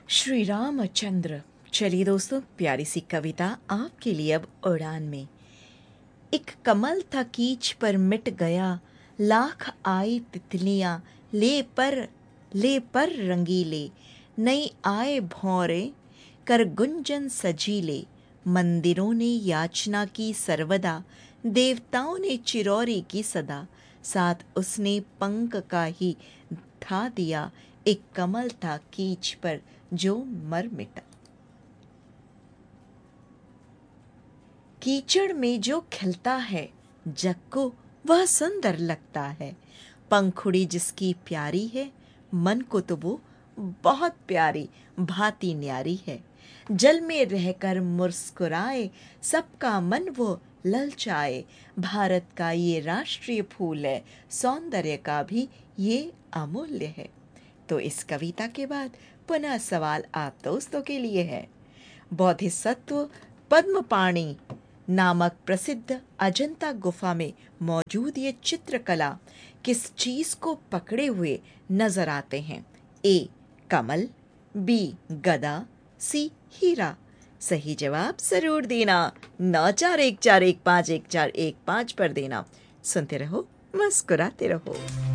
श्री रामचंद्र। चलिए दोस्तों, प्यारी सी कविता आपके लिए अब उड़ान में। एक कमल था कीच पर मिट गया, लाख आई तितलियां ले पर रंगीले, नई आए भौरे कर गुंजन सजीले। मंदिरों ने याचना की सर्वदा, देवताओं ने चिरौरी की सदा, साथ उसने पंख का ही था दिया, एक कमल था कीच पर जो मर मिटा। कीचड़ में जो खिलता है जग को वह सुंदर लगता है, पंखुड़ी जिसकी प्यारी है मन को तो वो बहुत प्यारी भांति न्यारी है। जल में रहकर मुस्कुराए सबका मन वो ललचाए, भारत का ये राष्ट्रीय फूल है, सौंदर्य का भी ये अमूल्य है। तो इस कविता के बाद पुनः सवाल आप दोस्तों के लिए है। बोधिसत्व पद्मपाणि नामक प्रसिद्ध अजंता गुफा में मौजूद ये चित्रकला किस चीज को पकड़े हुए नजर आते हैं? ए कमल, बी गदा, सी हीरा। सही जवाब जरूर देना, 9414151415 पर देना। सुनते रहो, मुस्कुराते रहो।